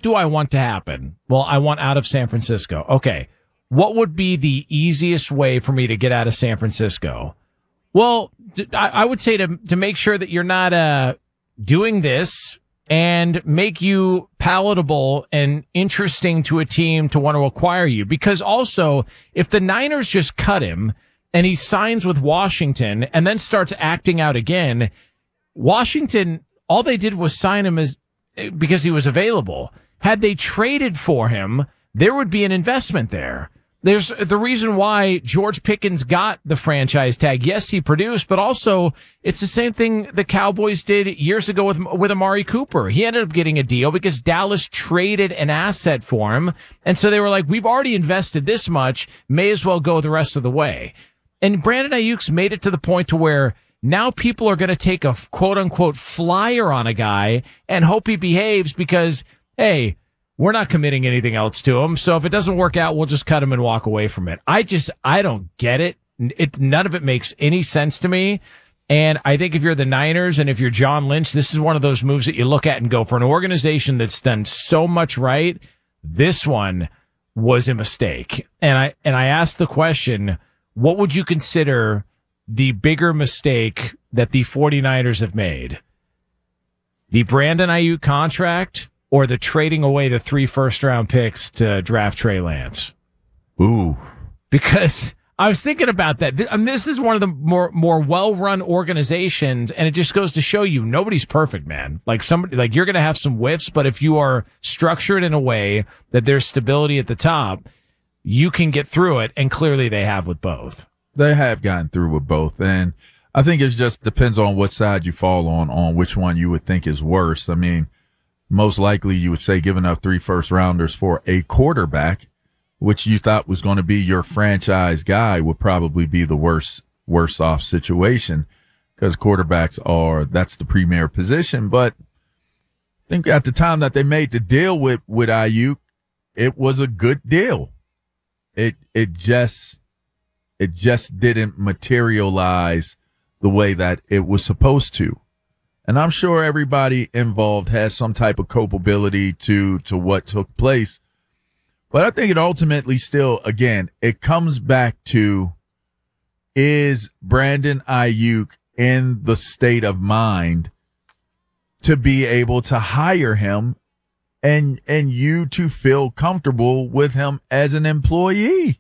do I want to happen? Well, I want out of San Francisco. Okay. What would be the easiest way for me to get out of San Francisco? Well, I would say to make sure that you're not doing this and make you palatable and interesting to a team to want to acquire you. Because also, if the Niners just cut him and he signs with Washington and then starts acting out again, Washington, all they did was sign him because he was available. Had they traded for him, there would be an investment there. There's the reason why George Pickens got the franchise tag. Yes, he produced, but also it's the same thing the Cowboys did years ago with Amari Cooper. He ended up getting a deal because Dallas traded an asset for him. And so they were like, we've already invested this much, may as well go the rest of the way. And Brandon Ayuk's made it to the point to where now people are going to take a quote unquote flyer on a guy and hope he behaves because, hey, we're not committing anything else to him. So if it doesn't work out, we'll just cut him and walk away from it. I don't get it. None of it makes any sense to me. And I think if you're the Niners and if you're John Lynch, this is one of those moves that you look at and go, for an organization that's done so much right, this one was a mistake. And I asked the question, what would you consider the bigger mistake that the 49ers have made? The Brandon Ayuk contract or the trading away the 3 first-round picks to draft Trey Lance? Ooh. Because I was thinking about that. I mean, this is one of the more well-run organizations, and it just goes to show you nobody's perfect, man. Like you're going to have some whiffs, but if you are structured in a way that there's stability at the top, you can get through it, and clearly they have with both. They have gotten through with both, and I think it just depends on what side you fall on which one you would think is worse. I mean, most likely you would say giving up 3 first-rounders for a quarterback, which you thought was going to be your franchise guy, would probably be the worse off situation, because quarterbacks that's the premier position. But I think at the time that they made the deal with Ayuk, it was a good deal. It just didn't materialize the way that it was supposed to. And I'm sure everybody involved has some type of culpability to what took place. But I think it ultimately still, again, it comes back to, is Brandon Ayuk in the state of mind to be able to hire him and you to feel comfortable with him as an employee?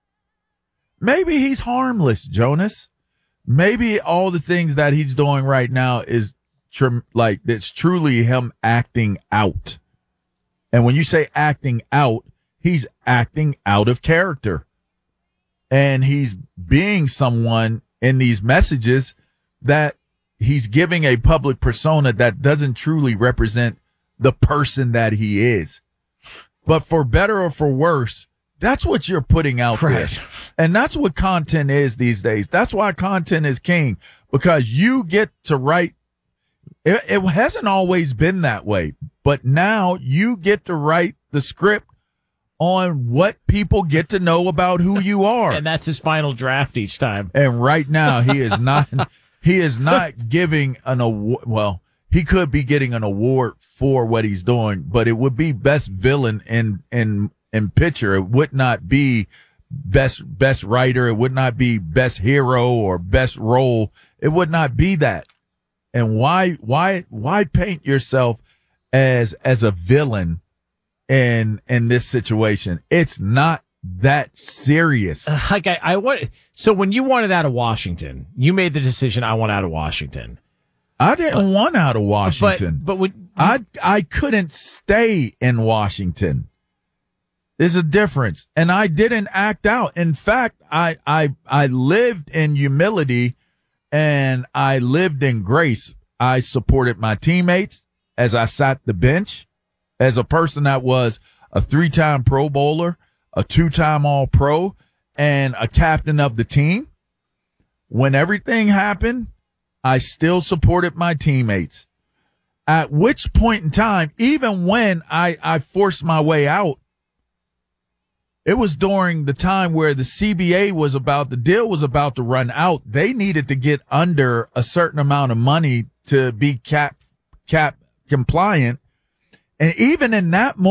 Maybe he's harmless, Jonas. Maybe all the things that he's doing right now is it's truly him acting out. And when you say acting out, he's acting out of character. And he's being someone in these messages that he's giving a public persona that doesn't truly represent the person that he is. But for better or for worse, that's what you're putting out there. And that's what content is these days. That's why content is king, because you get to write. It hasn't always been that way, but now you get to write the script on what people get to know about who you are. And that's his final draft each time. And right now he is not giving an award. Well, he could be getting an award for what he's doing, but it would be best villain in picture. It would not be best writer. It would not be best hero or best role. It would not be that. And why paint yourself as a villain in this situation? It's not that serious. So when you wanted out of Washington, you made the decision, I want out of Washington. I didn't want out of Washington. But I couldn't stay in Washington. There's a difference. And I didn't act out. In fact, I lived in humility and I lived in grace. I supported my teammates as I sat the bench, as a person that was a 3-time Pro Bowler, a 2-time All-Pro, and a captain of the team. When everything happened, I still supported my teammates. At which point in time, even when I forced my way out, it was during the time where the the deal was about to run out. They needed to get under a certain amount of money to be cap compliant. And even in that moment,